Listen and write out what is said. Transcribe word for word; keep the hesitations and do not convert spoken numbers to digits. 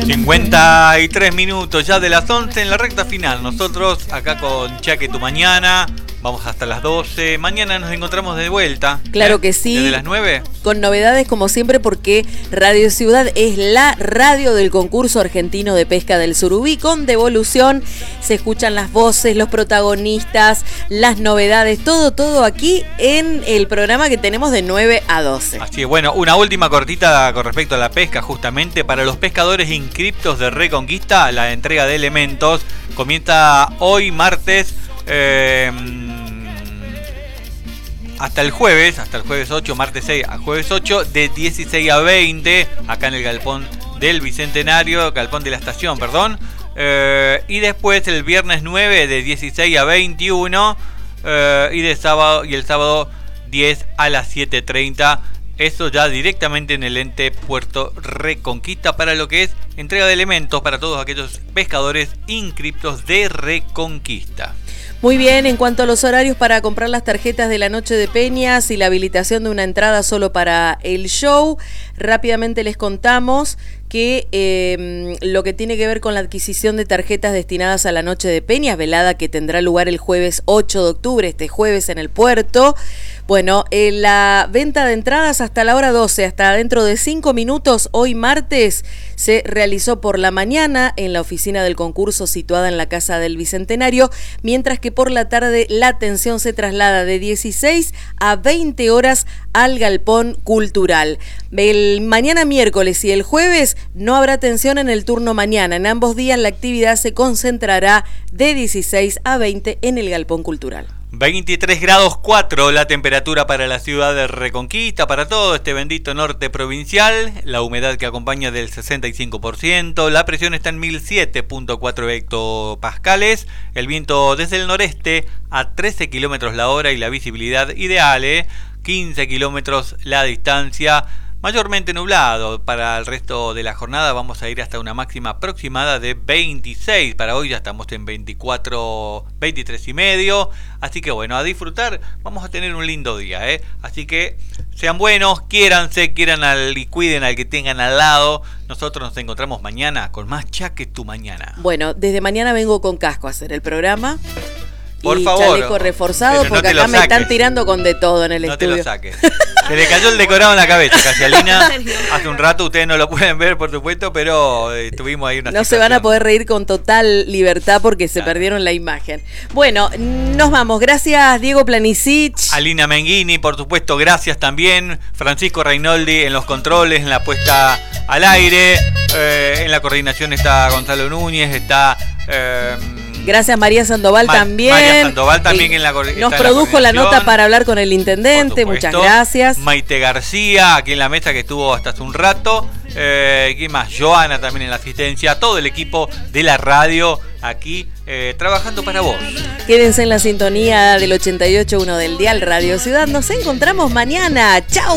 cincuenta y tres minutos ya de las once en la recta final. Nosotros acá con Chaque Tu Mañana. Vamos hasta las doce. Mañana nos encontramos de vuelta. Claro ¿eh? que sí. Desde las nueve. Con novedades como siempre, porque Radio Ciudad es la radio del concurso argentino de pesca del Surubí. Con devolución se escuchan las voces, los protagonistas, las novedades, todo, todo aquí en el programa que tenemos de nueve a doce. Así es, bueno, una última cortita con respecto a la pesca, justamente para los pescadores inscriptos de Reconquista. La entrega de elementos comienza hoy martes eh, hasta el jueves, hasta el jueves ocho, martes seis a jueves ocho, de dieciséis a veinte, acá en el galpón del Bicentenario, galpón de la estación, perdón. Eh, y después el viernes nueve de dieciséis a veintiuno eh, y, de sábado, y el sábado diez a las siete treinta. Eso ya directamente en el ente Puerto Reconquista para lo que es entrega de elementos para todos aquellos pescadores inscriptos de Reconquista. Muy bien, en cuanto a los horarios para comprar las tarjetas de la noche de peñas y la habilitación de una entrada solo para el show, rápidamente les contamos que eh, lo que tiene que ver con la adquisición de tarjetas destinadas a la noche de peñas, velada que tendrá lugar el jueves ocho de octubre, este jueves en el puerto. Bueno, eh, la venta de entradas hasta la hora doce, hasta dentro de cinco minutos, hoy martes, se realizó por la mañana en la oficina del concurso situada en la Casa del Bicentenario, mientras que por la tarde la atención se traslada de dieciséis a veinte horas al Galpón Cultural. El mañana miércoles y el jueves no habrá atención en el turno mañana. En ambos días la actividad se concentrará de dieciséis a veinte en el Galpón Cultural. veintitrés grados cuatro la temperatura para la ciudad de Reconquista, para todo este bendito norte provincial. La humedad que acompaña del sesenta y cinco por ciento. La presión está en mil siete punto cuatro hectopascales. El viento desde el noreste a trece kilómetros la hora y la visibilidad ideal, ¿eh? quince kilómetros la distancia. Mayormente nublado. Para el resto de la jornada vamos a ir hasta una máxima aproximada de veintiséis. Para hoy ya estamos en veinticuatro, veintitrés y medio. Así que bueno, a disfrutar. Vamos a tener un lindo día, ¿eh? Así que sean buenos, quiéranse, quieran al y cuiden al que tengan al lado. Nosotros nos encontramos mañana con más Chaque Tu Mañana. Bueno, desde mañana vengo con casco a hacer el programa. Por y favor, chaleco reforzado, no porque acá me están tirando con de todo en el no estudio. No te lo saques. Se le cayó el decorado en la cabeza, casi a Lina. Hace un rato, ustedes no lo pueden ver, por supuesto, pero eh, tuvimos ahí una No situación. Se van a poder reír con total libertad porque se claro. perdieron la imagen. Bueno, nos vamos. Gracias, Diego Planisic. Alina Menghini, por supuesto, gracias también. Francisco Reinoldi en los controles, en la puesta al aire. Eh, en la coordinación está Gonzalo Núñez, está... Eh, Gracias María Sandoval Ma- también. María Sandoval también eh, en la coordinación. Nos produjo la, la nota para hablar con el intendente, muchas gracias. Maite García, aquí en la mesa que estuvo hasta hace un rato. Eh, ¿Quién más? Joana también en la asistencia. Todo el equipo de la radio aquí eh, trabajando para vos. Quédense en la sintonía del ochenta y ocho punto uno del Dial Radio Ciudad. Nos encontramos mañana. ¡Chau!